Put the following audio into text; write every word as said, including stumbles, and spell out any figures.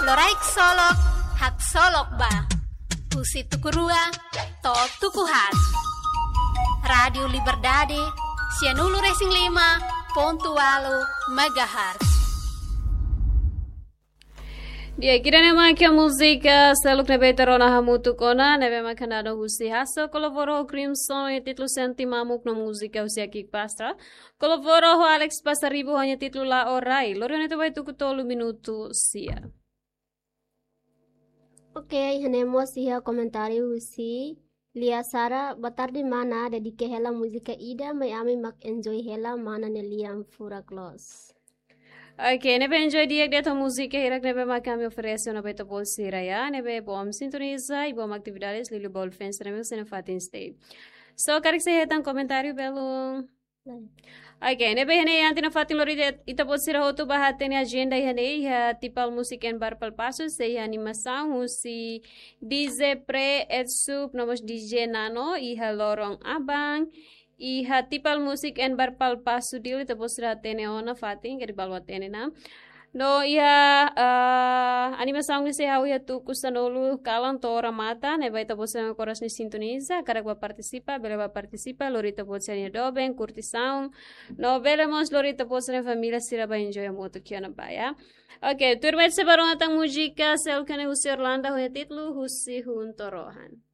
Loraik solok, hak solok ba. Husi tukurua, to tukuhat. Radio Liberdade, sianulu racing lima, pontualo, megahertz. Dia kira nama kia musika seluk nebe terona hamutu kona nebe makanado husi haso koloboro Crimson e titlu senti mamuk no musika usia kik pastra koloboro ho Alex Pasaribu hanya titlu la orai lorion itu bai tuku tolu minutu sia. Oke, hanemos sia komentari husi Lia Sara batar di mana dedike hela musika ida mai ami mak enjoy hela mana ne liam fura close. Ok, nebe enjoy dia dia to música hirak nebe makami oferece una beta bol siraya nebe bom sintoniza e bom atividades lili bol fence nebe sene fatin stay. So karik se hetan comentário belo. Ok, nebe hene anti na fatin lori ita bol sira hotu bahate ne agenda hene ya tipal música en bar pal passo se animação usi D J pre et sup nomos D J nano e lorong abang Iha tipal musik en bar pal pasu dili te posra tene ona fatin kari balwa tene na no iha uh, animação ni se hau ya tu kusanolu kalan tora mata ne vai te posra koras ni sintoniza karak ba participa bele ba participa lori te posra ni doben curtição no velemos lori te posra família sira ba enjoy moto kiana ba ya. Ok, turma se barona tang música sel kane husi Orlando ho titlu husi hun torohan.